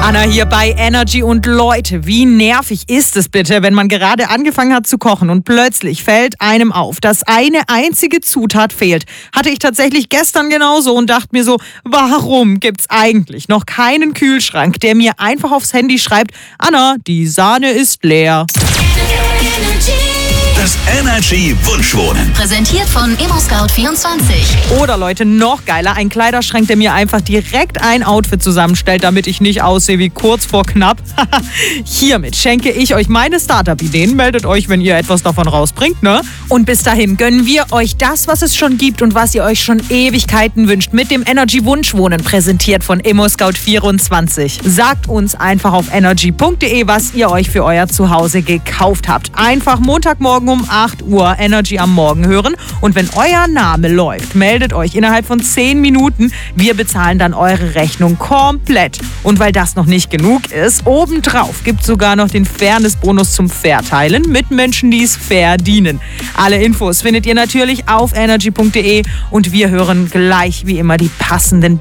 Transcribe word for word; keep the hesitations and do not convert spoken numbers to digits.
Anna hier bei Energy und Leute, wie nervig ist es bitte, wenn man gerade angefangen hat zu kochen und plötzlich fällt einem auf, dass eine einzige Zutat fehlt. Hatte ich tatsächlich gestern genauso und dachte mir so, warum gibt's eigentlich noch keinen Kühlschrank, der mir einfach aufs Handy schreibt, Anna, die Sahne ist leer. Das Energy Wunschwohnen. Präsentiert von ImmoScout vierundzwanzig. Oder Leute, noch geiler, ein Kleiderschrank, der mir einfach direkt ein Outfit zusammenstellt, damit ich nicht aussehe wie kurz vor knapp. Hiermit schenke ich euch meine Startup-Ideen. Meldet euch, wenn ihr etwas davon rausbringt, ne? Und bis dahin gönnen wir euch das, was es schon gibt und was ihr euch schon Ewigkeiten wünscht, mit dem Energy Wunschwohnen, präsentiert von ImmoScout vierundzwanzig. Sagt uns einfach auf energy punkt de, was ihr euch für euer Zuhause gekauft habt. Einfach Montagmorgen um acht Uhr Energy am Morgen hören. Und wenn euer Name läuft, meldet euch innerhalb von zehn Minuten. Wir bezahlen dann eure Rechnung komplett. Und weil das noch nicht genug ist, obendrauf gibt es sogar noch den Fairness-Bonus zum Verteilen mit Menschen, die es verdienen. Alle Infos findet ihr natürlich auf energy punkt de und wir hören gleich wie immer die passenden